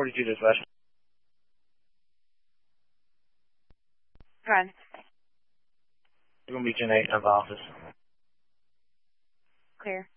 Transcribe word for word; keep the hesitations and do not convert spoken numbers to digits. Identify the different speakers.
Speaker 1: forty-two dispatch.
Speaker 2: Go ahead.
Speaker 1: It's going to be Gen eight of office.
Speaker 2: Clear.